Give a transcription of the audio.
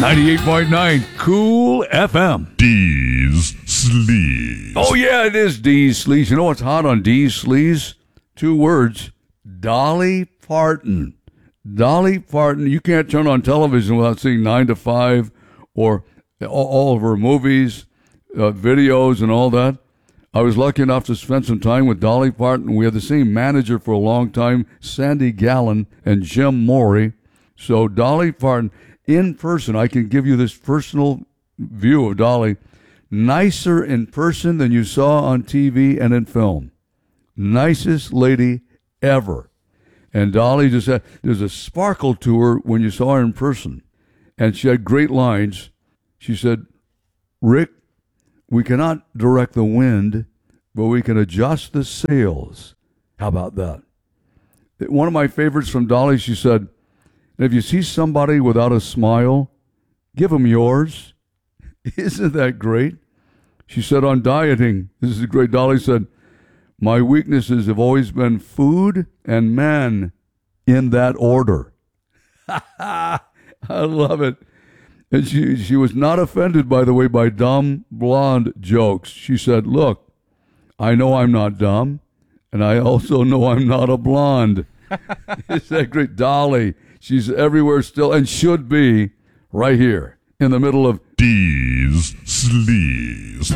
98.9 Cool FM. D's Sleaze. Oh, yeah, it is D's Sleaze. You know what's hot on D's Sleaze? 2 words. Dolly Parton. Dolly Parton. You can't turn on television without seeing 9 to 5 or all of her movies, videos, and all that. I was lucky enough to spend some time with Dolly Parton. We had the same manager for a long time, Sandy Gallen and Jim Morey. So Dolly Parton, in person, I can give you this personal view of Dolly. Nicer in person than you saw on TV and in film. Nicest lady ever. And Dolly just had, there's a sparkle to her when you saw her in person. And she had great lines. She said, Rick, we cannot direct the wind, but we can adjust the sails. How about that? One of my favorites from Dolly, she said, if you see somebody without a smile, give them yours. Isn't that great? She said on dieting, this is great, Dolly said, my weaknesses have always been food and men in that order. I love it. And she was not offended, by the way, by dumb blonde jokes. She said, look, I know I'm not dumb, and I also know I'm not a blonde. Is that great? Dolly, she's everywhere still and should be right here in the middle of D's Sleaze.